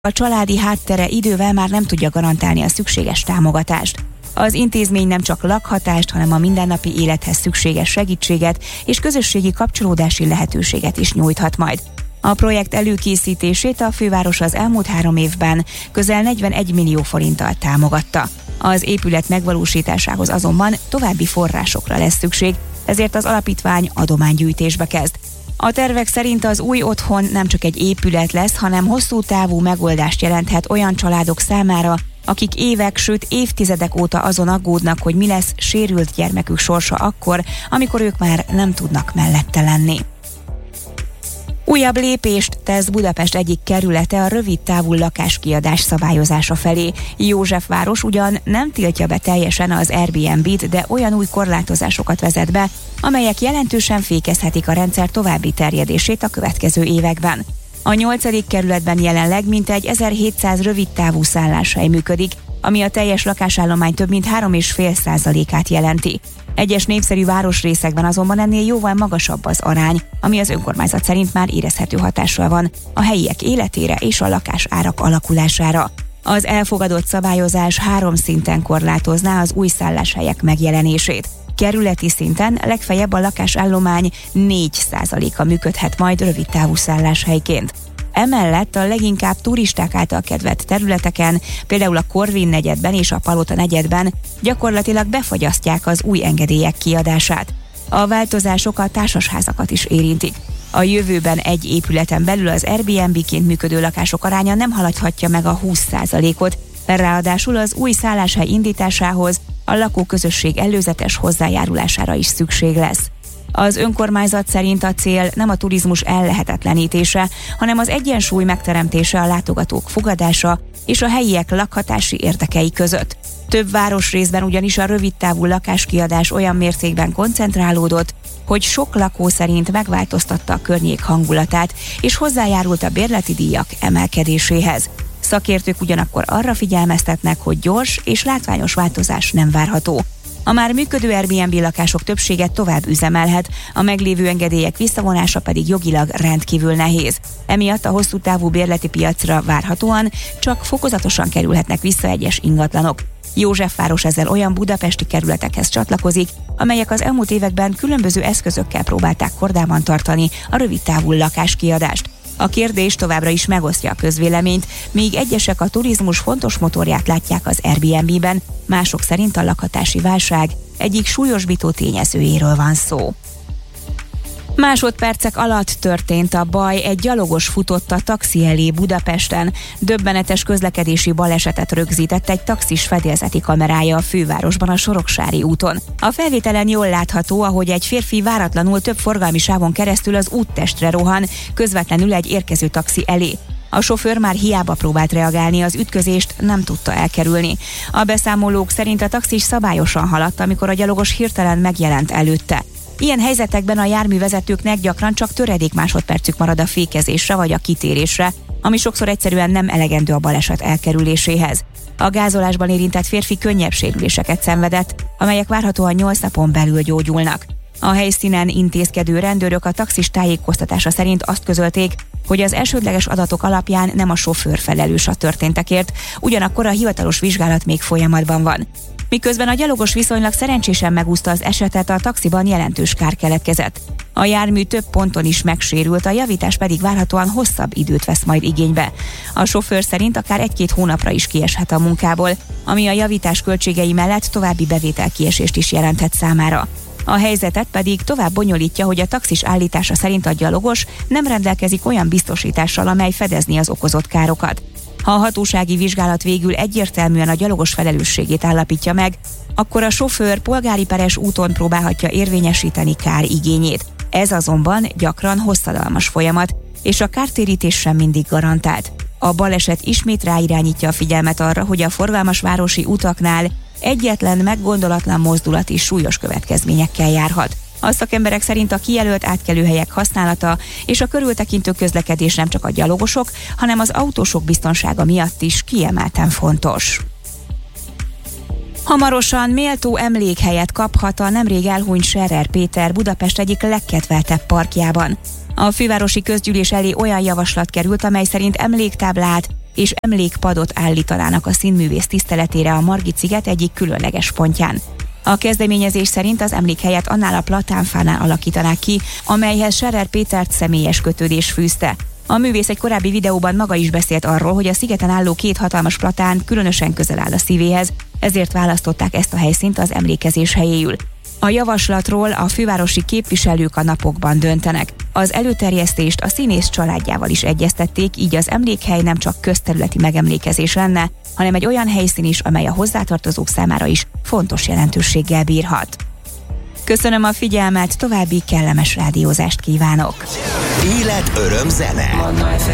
A családi háttere idővel már nem tudja garantálni a szükséges támogatást. Az intézmény nem csak lakhatást, hanem a mindennapi élethez szükséges segítséget és közösségi kapcsolódási lehetőséget is nyújthat majd. A projekt előkészítését a főváros az elmúlt 3 évben közel 41 millió forinttal támogatta. Az épület megvalósításához azonban további forrásokra lesz szükség, ezért az alapítvány adománygyűjtésbe kezd. A tervek szerint az új otthon nem csak egy épület lesz, hanem hosszú távú megoldást jelenthet olyan családok számára, akik évek, sőt évtizedek óta azon aggódnak, hogy mi lesz sérült gyermekük sorsa akkor, amikor ők már nem tudnak mellette lenni. Újabb lépést tesz Budapest egyik kerülete a rövidtávú lakáskiadás szabályozása felé. Józsefváros ugyan nem tiltja be teljesen az Airbnb-t, de olyan új korlátozásokat vezet be, amelyek jelentősen fékezhetik a rendszer további terjedését a következő években. A 8. kerületben jelenleg mintegy 1700 rövidtávú szálláshely működik, ami a teljes lakásállomány több mint 3,5%-át jelenti. Egyes népszerű városrészekben azonban ennél jóval magasabb az arány, ami az önkormányzat szerint már érezhető hatással van a helyiek életére és a lakásárak alakulására. Az elfogadott szabályozás 3 szinten korlátozná az új szálláshelyek megjelenését. Kerületi szinten legfeljebb a lakásállomány 4%-a működhet majd rövidtávú szálláshelyként. Emellett a leginkább turisták által kedvelt területeken, például a Korvin negyedben és a Palota negyedben gyakorlatilag befagyasztják az új engedélyek kiadását. A változások a társasházakat is érintik. A jövőben egy épületen belül az Airbnb-ként működő lakások aránya nem haladhatja meg a 20%-ot, ráadásul az új szálláshely indításához a lakóközösség előzetes hozzájárulására is szükség lesz. Az önkormányzat szerint a cél nem a turizmus ellehetetlenítése, hanem az egyensúly megteremtése a látogatók fogadása és a helyiek lakhatási érdekei között. Több városrészben ugyanis a rövidtávú lakáskiadás olyan mértékben koncentrálódott, hogy sok lakó szerint megváltoztatta a környék hangulatát és hozzájárult a bérleti díjak emelkedéséhez. Szakértők ugyanakkor arra figyelmeztetnek, hogy gyors és látványos változás nem várható. A már működő Airbnb lakások többsége tovább üzemelhet, a meglévő engedélyek visszavonása pedig jogilag rendkívül nehéz. Emiatt a hosszú távú bérleti piacra várhatóan csak fokozatosan kerülhetnek vissza egyes ingatlanok. Józsefváros ezzel olyan budapesti kerületekhez csatlakozik, amelyek az elmúlt években különböző eszközökkel próbálták kordában tartani a rövidtávú lakáskiadást. A kérdés továbbra is megosztja a közvéleményt, míg egyesek a turizmus fontos motorját látják az Airbnb-ben, mások szerint a lakhatási válság egyik súlyosbító tényezőjéről van szó. Másodpercek alatt történt a baj, egy gyalogos futott a taxi elé Budapesten. Döbbenetes közlekedési balesetet rögzített egy taxis fedélzeti kamerája a fővárosban a Soroksári úton. A felvételen jól látható, ahogy egy férfi váratlanul több forgalmi sávon keresztül az úttestre rohan, közvetlenül egy érkező taxi elé. A sofőr már hiába próbált reagálni, az ütközést nem tudta elkerülni. A beszámolók szerint a taxis szabályosan haladt, amikor a gyalogos hirtelen megjelent előtte. Ilyen helyzetekben a járművezetőknek gyakran csak töredék másodpercük marad a fékezésre vagy a kitérésre, ami sokszor egyszerűen nem elegendő a baleset elkerüléséhez. A gázolásban érintett férfi könnyebb sérüléseket szenvedett, amelyek várhatóan 8 napon belül gyógyulnak. A helyszínen intézkedő rendőrök a taxis tájékoztatása szerint azt közölték, hogy az elsődleges adatok alapján nem a sofőr felelős a történtekért, ugyanakkor a hivatalos vizsgálat még folyamatban van. Miközben a gyalogos viszonylag szerencsésen megúszta az esetet, a taxiban jelentős kár keletkezett. A jármű több ponton is megsérült, a javítás pedig várhatóan hosszabb időt vesz majd igénybe. A sofőr szerint akár 1-2 hónapra is kieshet a munkából, ami a javítás költségei mellett további bevételkiesést is jelenthet számára. A helyzetet pedig tovább bonyolítja, hogy a taxis állítása szerint a gyalogos nem rendelkezik olyan biztosítással, amely fedezni az okozott károkat. Ha a hatósági vizsgálat végül egyértelműen a gyalogos felelősségét állapítja meg, akkor a sofőr polgári peres úton próbálhatja érvényesíteni kárigényét. Ez azonban gyakran hosszadalmas folyamat, és a kártérítés sem mindig garantált. A baleset ismét ráirányítja a figyelmet arra, hogy a forgalmas városi utaknál egyetlen meggondolatlan mozdulat is súlyos következményekkel járhat. A szakemberek szerint a kijelölt átkelőhelyek használata és a körültekintő közlekedés nem csak a gyalogosok, hanem az autósok biztonsága miatt is kiemelten fontos. Hamarosan méltó emlékhelyet kaphat a nemrég elhunyt Scherer Péter Budapest egyik legkedveltebb parkjában. A fővárosi közgyűlés elé olyan javaslat került, amely szerint emléktáblát és emlékpadot állítanának a színművész tiszteletére a Margit-sziget egyik különleges pontján. A kezdeményezés szerint az emlékhelyet annál a platánfánál alakítanák ki, amelyhez Scherer Pétert személyes kötődés fűzte. A művész egy korábbi videóban maga is beszélt arról, hogy a szigeten álló 2 hatalmas platán különösen közel áll a szívéhez, ezért választották ezt a helyszínt az emlékezés helyéül. A javaslatról a fővárosi képviselők a napokban döntenek. Az előterjesztést a színész családjával is egyeztették, így az emlékhely nem csak közterületi megemlékezés lenne, hanem egy olyan helyszín is, amely a hozzátartozók számára is fontos jelentőséggel bírhat. Köszönöm a figyelmet, további kellemes rádiózást kívánok! Élet, öröm, zene.